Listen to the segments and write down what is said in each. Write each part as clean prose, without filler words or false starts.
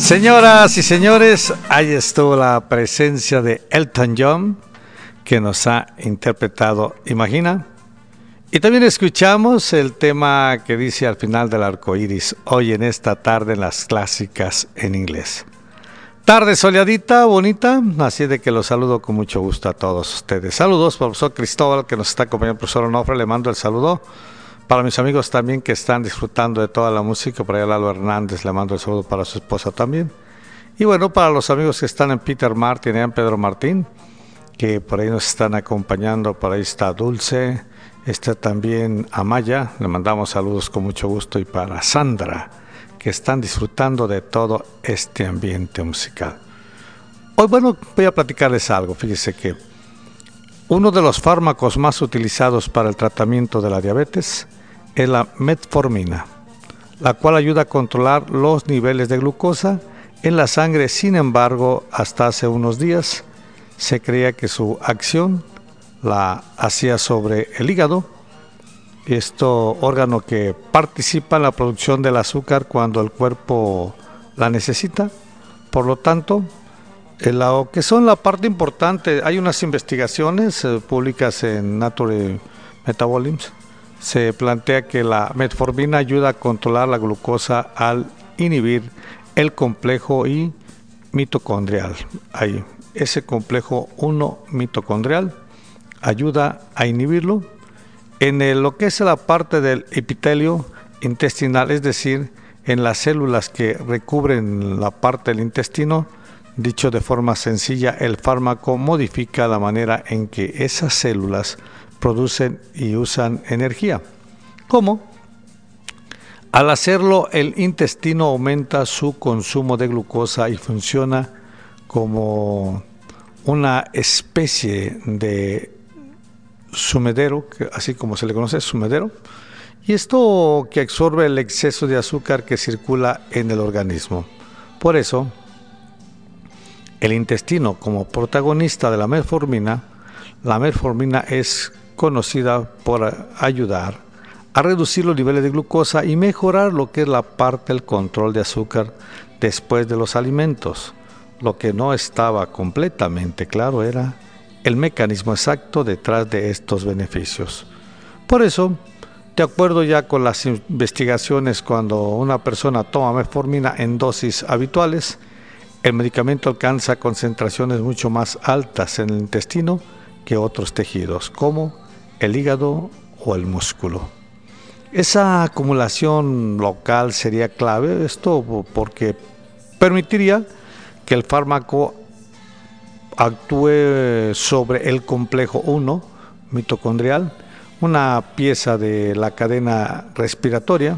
Señoras y señores, ahí estuvo la presencia de Elton John, que nos ha interpretado Imagina. Y también escuchamos el tema que dice al final del arco iris, hoy en esta tarde en las clásicas en inglés. Tarde soleadita, bonita, así de que los saludo con mucho gusto a todos ustedes. Saludos, profesor Cristóbal, que nos está acompañando, profesor Onofre, le mando el saludo. Para mis amigos también que están disfrutando de toda la música, por allá Lalo Hernández, le mando el saludo para su esposa también. Y bueno, para los amigos que están en Peter Martin, en Pedro Martín, que por ahí nos están acompañando, por ahí está Dulce, está también Amaya, le mandamos saludos con mucho gusto, y para Sandra, que están disfrutando de todo este ambiente musical. Hoy, bueno, voy a platicarles algo. Fíjese que uno de los fármacos más utilizados para el tratamiento de la diabetes es la metformina, la cual ayuda a controlar los niveles de glucosa en la sangre. Sin embargo, hasta hace unos días se creía que su acción la hacía sobre el hígado, órgano que participa en la producción del azúcar cuando el cuerpo la necesita. Por lo tanto, lo que son la parte importante, hay unas investigaciones públicas en Nature Metabolism, se plantea que la metformina ayuda a controlar la glucosa al inhibir el complejo I mitocondrial. Ahí, ese complejo 1 mitocondrial ayuda a inhibirlo en lo que es la parte del epitelio intestinal, es decir, en las células que recubren la parte del intestino. Dicho de forma sencilla, el fármaco modifica la manera en que esas células producen y usan energía. ¿Cómo? Al hacerlo, el intestino aumenta su consumo de glucosa y funciona como una especie de sumidero, así como se le conoce, sumidero, y esto que absorbe el exceso de azúcar que circula en el organismo. Por eso, el intestino, como protagonista de la metformina es conocida por ayudar a reducir los niveles de glucosa y mejorar lo que es la parte del control de azúcar después de los alimentos. Lo que no estaba completamente claro era el mecanismo exacto detrás de estos beneficios. Por eso, de acuerdo ya con las investigaciones, cuando una persona toma metformina en dosis habituales, el medicamento alcanza concentraciones mucho más altas en el intestino que otros tejidos, como el hígado o el músculo. Esa acumulación local sería clave, esto porque permitiría que el fármaco actúe sobre el complejo 1 mitocondrial, una pieza de la cadena respiratoria,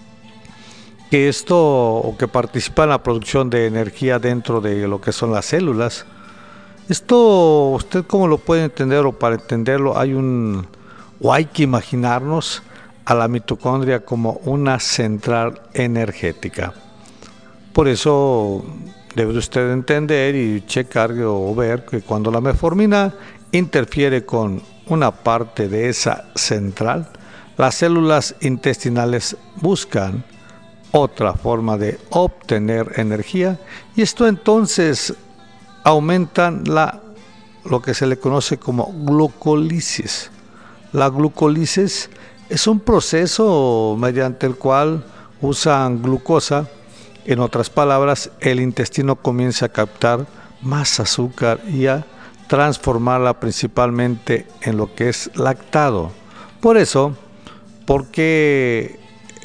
que participa en la producción de energía dentro de lo que son las células. Esto, ¿usted cómo lo puede entender? O para entenderlo hay que imaginarnos a la mitocondria como una central energética. Por eso debe usted entender y checar o ver que cuando la metformina interfiere con una parte de esa central, las células intestinales buscan otra forma de obtener energía, y esto entonces aumentan lo que se le conoce como glucólisis. La glucólisis es un proceso mediante el cual usan glucosa. En otras palabras, el intestino comienza a captar más azúcar y a transformarla principalmente en lo que es lactado. Por eso, porque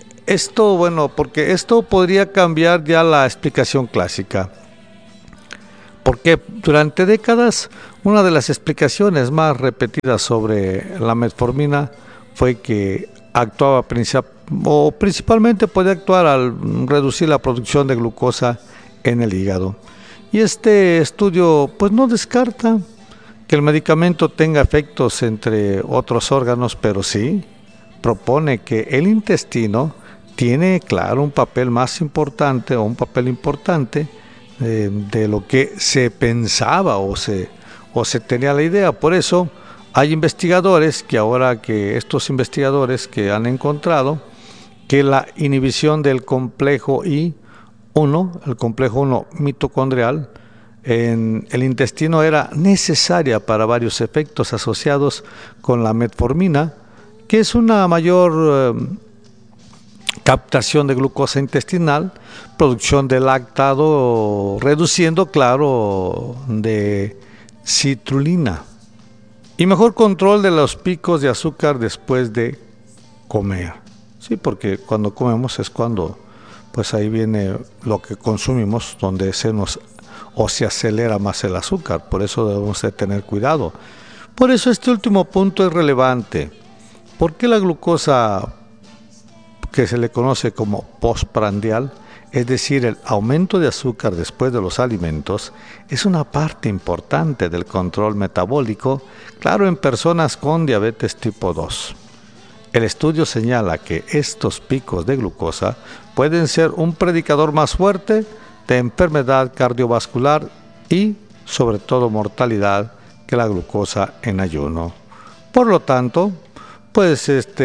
esto podría cambiar ya la explicación clásica. Porque durante décadas, una de las explicaciones más repetidas sobre la metformina fue que actuaba principalmente podía actuar al reducir la producción de glucosa en el hígado. Y este estudio pues no descarta que el medicamento tenga efectos entre otros órganos, pero sí propone que el intestino tiene, claro, un papel importante de lo que se pensaba o se tenía la idea. Por eso hay investigadores estos investigadores que han encontrado que la inhibición del complejo I 1, el complejo 1 mitocondrial, en el intestino era necesaria para varios efectos asociados con la metformina, que es una mayor captación de glucosa intestinal, producción de lactado, reduciendo, claro, de citrulina y mejor control de los picos de azúcar después de comer. Sí, porque cuando comemos es cuando, pues ahí viene lo que consumimos, donde se acelera más el azúcar. Por eso debemos de tener cuidado. Por eso este último punto es relevante. ¿Por qué la glucosa, que se le conoce como postprandial, es decir, el aumento de azúcar después de los alimentos, es una parte importante del control metabólico, claro, en personas con diabetes tipo 2? El estudio señala que estos picos de glucosa pueden ser un predicador más fuerte de enfermedad cardiovascular y, sobre todo, mortalidad que la glucosa en ayuno. Por lo tanto, pues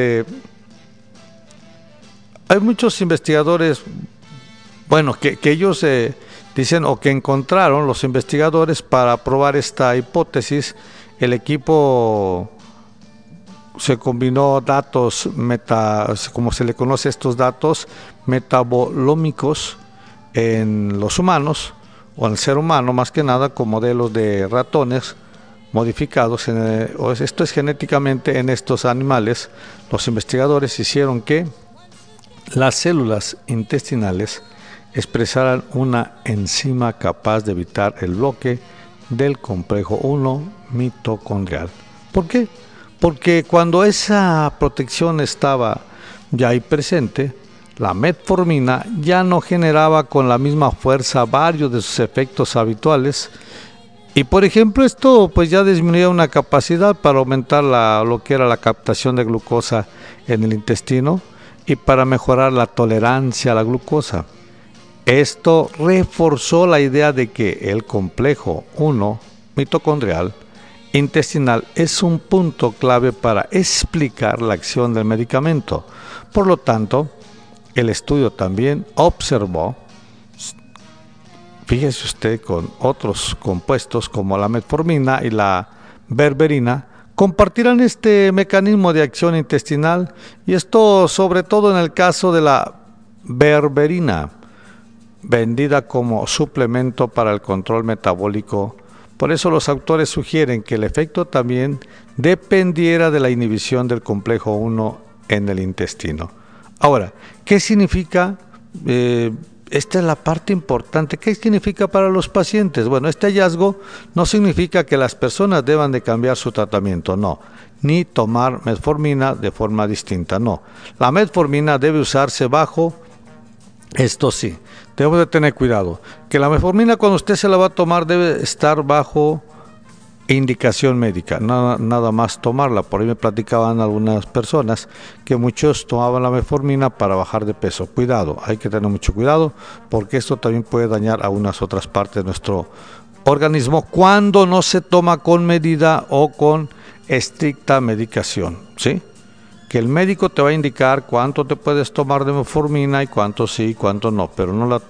hay muchos investigadores, bueno, que ellos dicen, o que encontraron los investigadores para probar esta hipótesis. El equipo se combinó datos como se le conoce estos datos metabolómicos en los humanos, o en el ser humano más que nada, con modelos de ratones modificados, esto es genéticamente en estos animales. Los investigadores hicieron que las células intestinales expresaran una enzima capaz de evitar el bloque del complejo 1 mitocondrial. ¿Por qué? Porque cuando esa protección estaba ya ahí presente, la metformina ya no generaba con la misma fuerza varios de sus efectos habituales, y por ejemplo esto pues ya disminuía una capacidad para aumentar lo que era la captación de glucosa en el intestino y para mejorar la tolerancia a la glucosa. Esto reforzó la idea de que el complejo 1 mitocondrial intestinal es un punto clave para explicar la acción del medicamento. Por lo tanto, el estudio también observó, fíjese usted, con otros compuestos como la metformina y la berberina, compartirán este mecanismo de acción intestinal, y esto sobre todo en el caso de la berberina, vendida como suplemento para el control metabólico. Por eso los autores sugieren que el efecto también dependiera de la inhibición del complejo 1 en el intestino. Ahora, ¿qué significa? Esta es la parte importante. ¿Qué significa para los pacientes? Bueno, este hallazgo no significa que las personas deban de cambiar su tratamiento, no, ni tomar metformina de forma distinta, no. La metformina debe usarse bajo, esto sí, debemos de tener cuidado, que la metformina cuando usted se la va a tomar debe estar bajo indicación médica, nada más tomarla. Por ahí me platicaban algunas personas que muchos tomaban la metformina para bajar de peso. Cuidado, hay que tener mucho cuidado, porque esto también puede dañar a unas otras partes de nuestro organismo cuando no se toma con medida o con estricta medicación, ¿sí? Que el médico te va a indicar cuánto te puedes tomar de metformina y cuánto sí y cuánto no, pero no la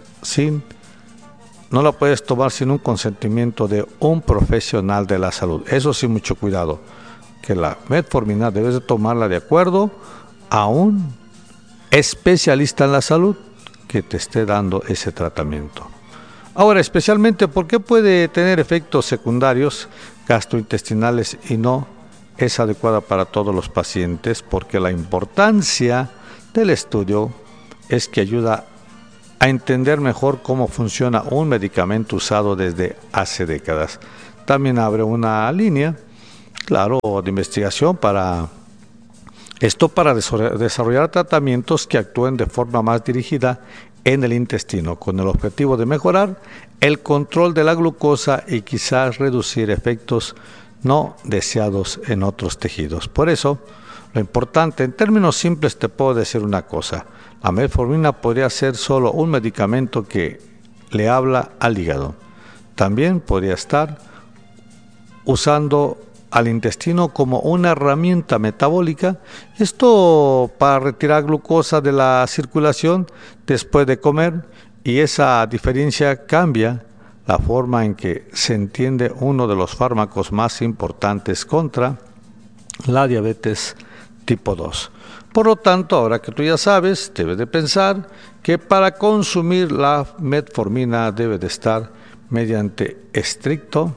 puedes tomar sin un consentimiento de un profesional de la salud. Eso sí, mucho cuidado, que la metformina debes de tomarla de acuerdo a un especialista en la salud que te esté dando ese tratamiento. Ahora, especialmente, ¿por qué puede tener efectos secundarios gastrointestinales y no es adecuada para todos los pacientes? Porque la importancia del estudio es que ayuda a entender mejor cómo funciona un medicamento usado desde hace décadas. También abre una línea, claro, de investigación para desarrollar tratamientos que actúen de forma más dirigida en el intestino, con el objetivo de mejorar el control de la glucosa y quizás reducir efectos no deseados en otros tejidos. Por eso, lo importante, en términos simples, te puedo decir una cosa: la metformina podría ser solo un medicamento que le habla al hígado. También podría estar usando al intestino como una herramienta metabólica, esto para retirar glucosa de la circulación después de comer y esa diferencia cambia la forma en que se entiende uno de los fármacos más importantes contra la diabetes tipo 2. Por lo tanto, ahora que tú ya sabes, debes de pensar que para consumir la metformina debe de estar mediante estricto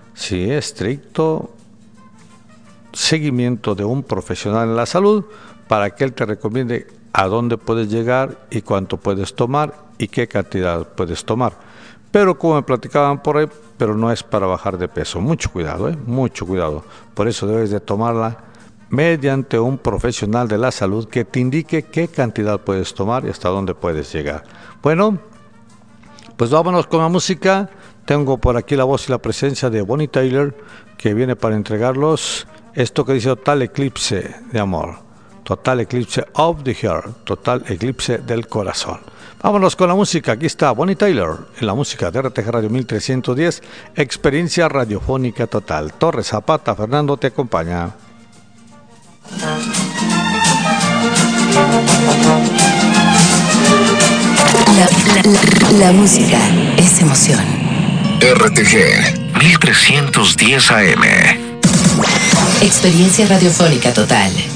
seguimiento de un profesional en la salud para que él te recomiende a dónde puedes llegar y cuánto puedes tomar y qué cantidad puedes tomar. Pero como me platicaban por ahí, pero no es para bajar de peso. Mucho cuidado, mucho cuidado. Por eso debes de tomarla mediante un profesional de la salud que te indique qué cantidad puedes tomar y hasta dónde puedes llegar. Bueno, pues vámonos con la música. Tengo por aquí la voz y la presencia de Bonnie Tyler, que viene para entregarlos esto que dice Total Eclipse de Amor, Total Eclipse of the Heart, Total Eclipse del Corazón. Vámonos con la música. Aquí está Bonnie Tyler en la música de RTG Radio 1310, experiencia radiofónica total. Torres Zapata, Fernando te acompaña. La música es emoción. RTG 1310 AM. Experiencia radiofónica total.